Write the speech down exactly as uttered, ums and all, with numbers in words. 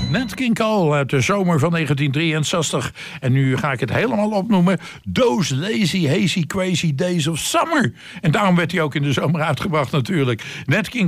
Nat King Cole uit de zomer van negentien drieënzestig. En nu ga ik het helemaal opnoemen. Those Lazy, Hazy, Crazy Days of Summer. En daarom werd hij ook in de zomer uitgebracht natuurlijk. Nat King